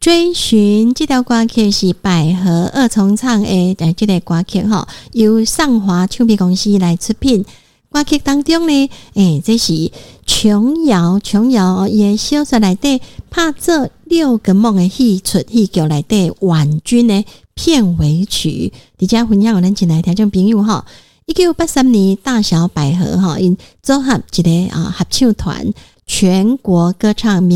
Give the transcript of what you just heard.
追寻这条歌曲是百合二重唱的这个歌曲由上华唱片公司来出品。歌曲当中呢这是琼瑶也小说内底拍做六个梦的戏曲内底婉君的片尾曲，伫遮分享有咱进来听众朋友1983年大小百合因组合一个合唱团全国歌唱